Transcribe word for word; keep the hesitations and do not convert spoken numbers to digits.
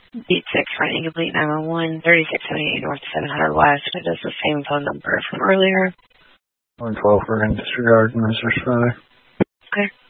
Beat six for an incomplete nine one one, thirty-six seventy-eight North seven hundred West. It is the same phone number from earlier. one twelve for an disregard, Mister Spiller. Okay.